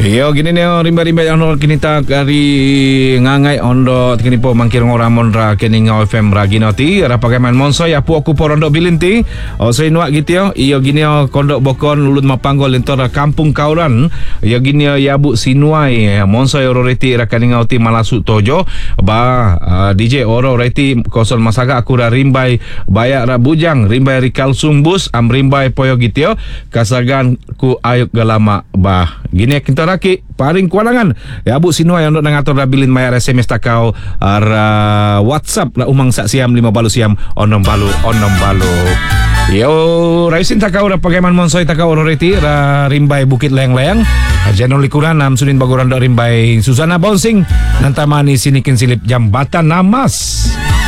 Yo gini ni rimba-rimba yang kinita kari ngangai ondo kini po mangkir ngoramon ra kini ngau FM ra ginoti ra pagaman monso ya pu aku porondo bilinti o so inwa gitu yo gini kondok bokon ulun mapanggol entor kampung kauran yo gini ya bu sinuai monso yo reti ra kini ngau ti malasu tojo ba DJ oro reti kosol masaga aku ra rimbai bayak ra bujang rimbai rikal sumbus am rimbai poyo gitu kasagan ku ayuk galama bah gini kita raki paring kualangan ya bu sinua yang nak ngatur rabilin mayar SMS takau WhatsApp la umang sak siam 5 balu siam onom balu yo raisin takau ra pagaman monsoi takau ororeti ra rimbai bukit layang-layang Janul likuran nam sunin baguran rimbai Susana Bouncing nantamani sinikin silip jambatan namas.